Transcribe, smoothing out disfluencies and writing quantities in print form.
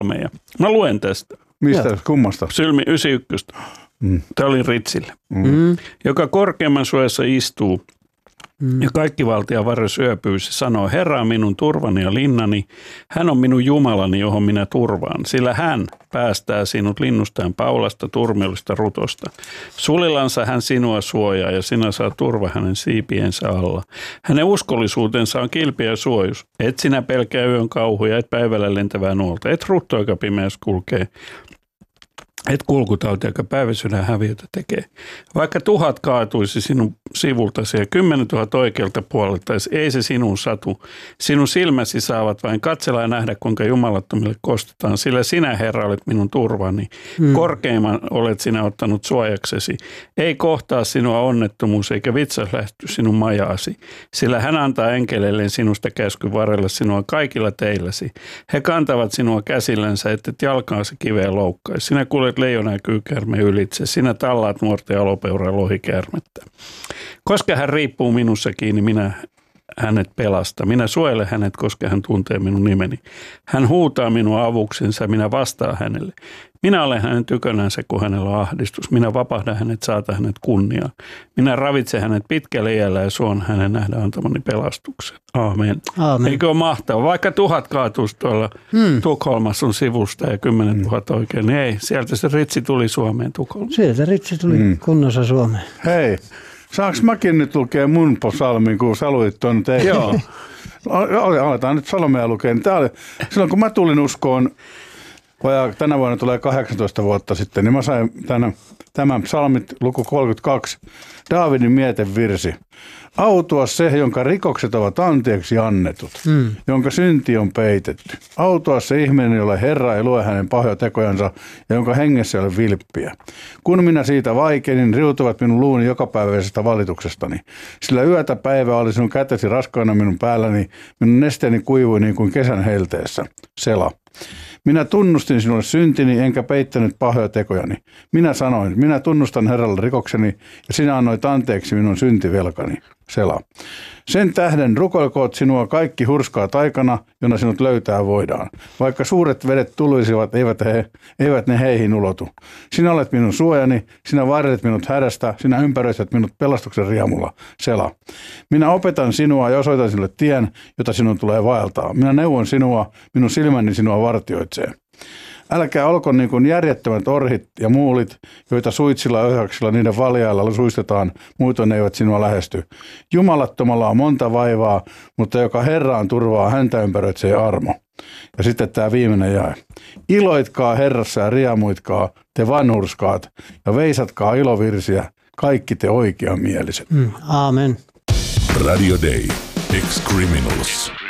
psalmeja. Mä luen tästä. Mistä? Kummasta? Psalmi 91. Tämä oli Ritsille. Joka korkeamman suojassa istuu ja kaikki valtia varjo syöpyy. Se sanoo, Herra on minun turvani ja linnani. Hän on minun Jumalani, johon minä turvaan. Sillä hän päästää sinut linnustaan paulasta, turmelista rutosta. Sulillansa hän sinua suojaa ja sinä saat turva hänen siipiensä alla. Hänen uskollisuutensa on kilpi ja suojus. Et sinä pelkää yön kauhuja, et päivällä lentävää nuolta. Et rutto, joka pimeässä kulkee. Et kulkutauti, joka päiväsydän häviötä tekee. Vaikka 1000 kaatuisi sinun sivultasi ja 10 000 oikealta puolelta, ei se sinun satu. Sinun silmäsi saavat vain katsella ja nähdä, kuinka jumalattomille kostetaan. Sillä sinä, Herra, olet minun turvani. Korkeimman olet sinä ottanut suojaksesi. Ei kohtaa sinua onnettomuus eikä vitsas lähty sinun majaasi. Sillä hän antaa enkeleilleen sinusta käskyn varrella sinua kaikilla teilläsi. He kantavat sinua käsillänsä, ettet jalkaansa kiveen loukkaisi. Sinä kuljet leijona ja kyykäärmeen ylitse. Sinä tallaat nuorta ja olopeuraa lohikäärmettä. Koska hän riippuu minussa kiinni, minä hänet pelastan. Minä suojelen hänet, koska hän tuntee minun nimeni. Hän huutaa minua avuksensa, minä vastaan hänelle. Minä olen hänen tykönänsä, kun hänellä on ahdistus. Minä vapahdan hänet, saatan hänet kunniaa. Minä ravitsen hänet pitkällä iällä ja suon hänen nähdä antamani pelastuksen. Aamen. Eikö ole mahtavaa? Vaikka 1000 kaatuisi tuolla Tukholmassa sun sivusta ja 10 000 oikein, niin ei. Sieltä se Ritsi tuli Suomeen Tukholmaan. Sieltä Ritsi tuli kunnossa Suomeen. Hei, saanko mäkin nyt lukea mun psalmin, kun sä luit tuon teille? Joo. Aletaan nyt psalmeja lukea. Silloin kun mä tulin uskoon, tänä vuonna tulee 18 vuotta sitten, niin mä sain tämän psalmit luku 32, Daavidin mietevirsi. Autua se, jonka rikokset ovat anteeksi annetut, jonka synti on peitetty. Autua se ihminen, jolle Herra ei lue hänen pahoja tekojansa ja jonka hengessä ei ole vilppiä. Kun minä siitä vaikenin, riutuvat minun luuni jokapäiväisestä valituksestani. Sillä yötä päivää oli sinun kätesi raskaana minun päälläni, minun nesteeni kuivui niin kuin kesän helteessä. Sela. Minä tunnustin sinulle syntini, enkä peittänyt pahoja tekojani. Minä sanoin, minä tunnustan Herralle rikokseni, ja sinä annoit anteeksi minun syntivelkani. Sela. Sen tähden rukoilkoot sinua kaikki hurskaat aikana, jona sinut löytää voidaan. Vaikka suuret vedet tulisivat, eivät ne heihin ulotu. Sinä olet minun suojani, sinä varjelet minut hädästä, sinä ympäröität minut pelastuksen riemulla. Sela. Minä opetan sinua ja osoitan sinulle tien, jota sinun tulee vaeltaa. Minä neuvon sinua, minun silmäni sinua vartioitsee. Älkää olko niin kuin järjettömät orhit ja muulit, joita suitsilla ja ohjaksilla niiden valjailla suistetaan, muuten ne eivät sinua lähesty. Jumalattomalla on monta vaivaa, mutta joka Herraan turvaa, häntä ympäröitsee armo. Ja sitten tämä viimeinen jae. Iloitkaa Herrassa ja riemuitkaa, te vanhurskaat, ja veisatkaa ilovirsiä, kaikki te oikeamieliset. Aamen. Radio Day. Ex-Criminals.